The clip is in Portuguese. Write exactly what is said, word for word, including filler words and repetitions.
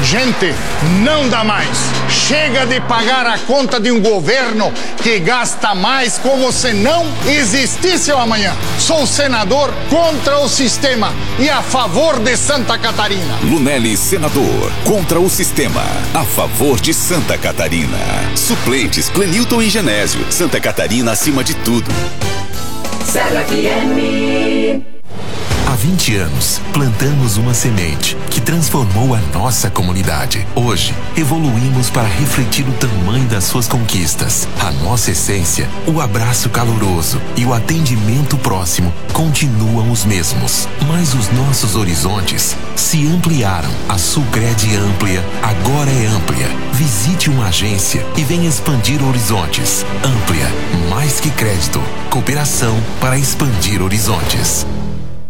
Gente, não dá mais. Chega de pagar a conta de um governo que gasta mais como se não existisse o amanhã. Sou senador contra o sistema e a favor de Santa Catarina. Lunelli, senador, contra o sistema, a favor de Santa Catarina. Suplentes, Clenilton e Genésio. Santa Catarina acima de tudo. zero F M. Há vinte anos, plantamos uma semente que transformou a nossa comunidade. Hoje, evoluímos para refletir o tamanho das suas conquistas. A nossa essência, o abraço caloroso e o atendimento próximo continuam os mesmos. Mas os nossos horizontes se ampliaram. A Sulcred Amplia agora é amplia. Visite uma agência e venha expandir horizontes. Amplia, mais que crédito, cooperação para expandir horizontes.